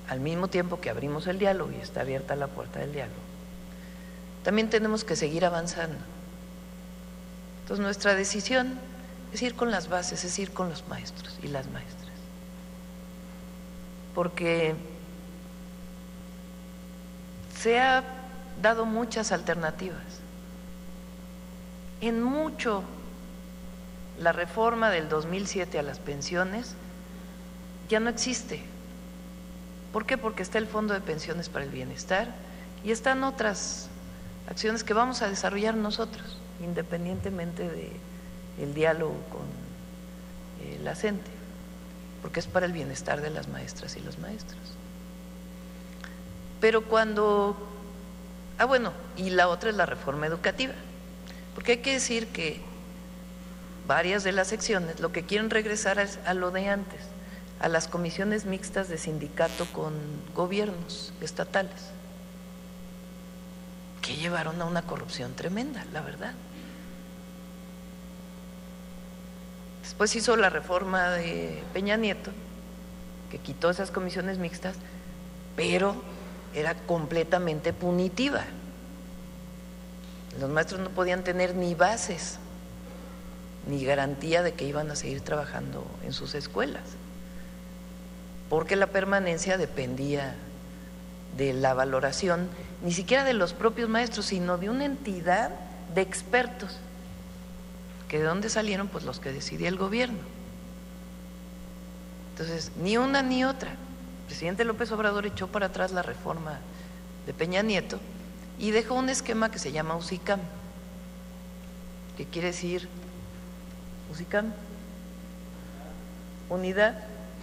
al mismo tiempo que abrimos el diálogo y está abierta la puerta del diálogo, también tenemos que seguir avanzando. Entonces nuestra decisión es ir con las bases, es ir con los maestros y las maestras, porque se ha dado muchas alternativas. En mucho, la reforma del 2007 a las pensiones ya no existe. ¿Por qué? Porque está el Fondo de Pensiones para el Bienestar y están otras acciones que vamos a desarrollar nosotros, independientemente del diálogo con la gente, porque es para el bienestar de las maestras y los maestros. Pero cuando… bueno, y la otra es la reforma educativa, porque hay que decir que varias de las secciones lo que quieren regresar es a lo de antes, a las comisiones mixtas de sindicato con gobiernos estatales, que llevaron a una corrupción tremenda, la verdad. Después hizo la reforma de Peña Nieto, que quitó esas comisiones mixtas, pero era completamente punitiva. Los maestros no podían tener ni bases, ni garantía de que iban a seguir trabajando en sus escuelas, porque la permanencia dependía de la valoración, ni siquiera de los propios maestros, sino de una entidad de expertos, que de dónde salieron, pues los que decidía el gobierno. Entonces, ni una ni otra. El presidente López Obrador echó para atrás la reforma de Peña Nieto y dejó un esquema que se llama UCICAM. ¿Qué quiere decir UCICAM? Unidad.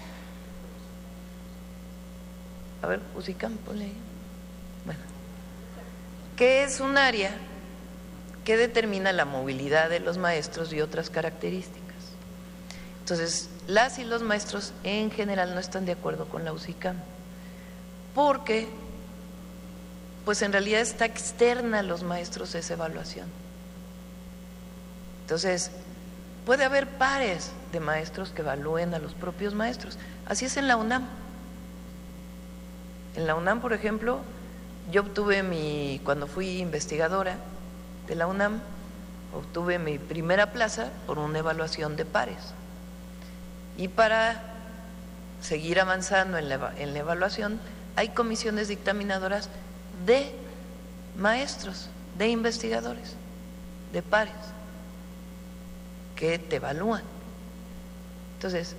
A ver, UCICAM, ponle ahí. Bueno, que es un área que determina la movilidad de los maestros y otras características. Entonces, las y los maestros en general no están de acuerdo con la UCICAM, porque pues en realidad está externa a los maestros esa evaluación. Entonces, puede haber pares de maestros que evalúen a los propios maestros. Así es en la UNAM. En la UNAM, por ejemplo, yo obtuve cuando fui investigadora de la UNAM, obtuve mi primera plaza por una evaluación de pares. Y para seguir avanzando en la evaluación, hay comisiones dictaminadoras de maestros, de investigadores, de pares, que te evalúan. Entonces,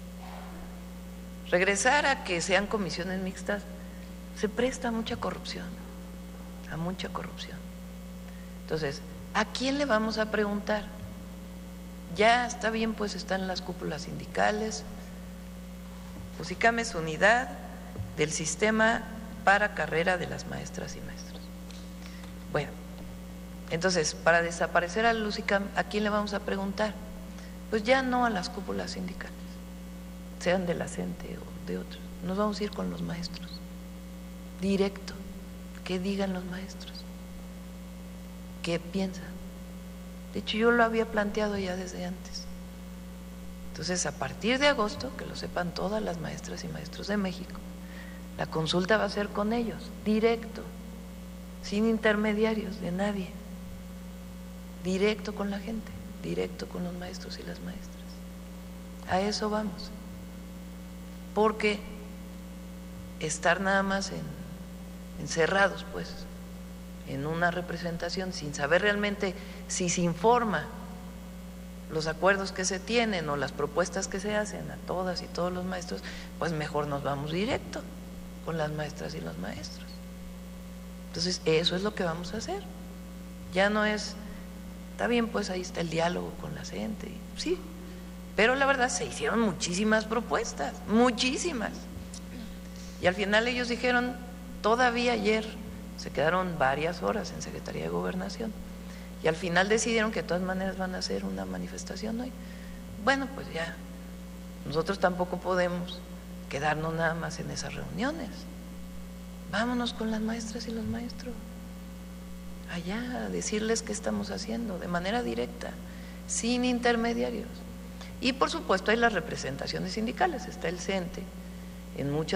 regresar a que sean comisiones mixtas se presta a mucha corrupción, a mucha corrupción. Entonces, ¿a quién le vamos a preguntar? Ya está bien, pues están las cúpulas sindicales. UCICAM es unidad del sistema para carrera de las maestras y maestros. Bueno, entonces, para desaparecer al UCICAM, ¿a quién le vamos a preguntar? Pues ya no a las cúpulas sindicales, sean de la CENTE o de otros. Nos vamos a ir con los maestros, directo, que digan los maestros, qué piensan. De hecho, yo lo había planteado ya desde antes. Entonces, a partir de agosto, que lo sepan todas las maestras y maestros de México, la consulta va a ser con ellos, directo, sin intermediarios de nadie, directo con la gente, directo con los maestros y las maestras. A eso vamos. Porque estar nada más encerrados, pues, en una representación sin saber realmente si se informa los acuerdos que se tienen o las propuestas que se hacen a todas y todos los maestros, pues mejor nos vamos directo con las maestras y los maestros. Entonces, eso es lo que vamos a hacer. Ya no es, está bien, pues ahí está el diálogo con la gente, sí, pero la verdad se hicieron muchísimas propuestas, muchísimas. Y al final ellos dijeron, todavía ayer se quedaron varias horas en Secretaría de Gobernación y al final decidieron que de todas maneras van a hacer una manifestación hoy. Bueno, pues ya, nosotros tampoco podemos quedarnos nada más en esas reuniones. Vámonos con las maestras y los maestros allá a decirles qué estamos haciendo de manera directa, sin intermediarios. Y por supuesto hay las representaciones sindicales, está el CENTE en muchas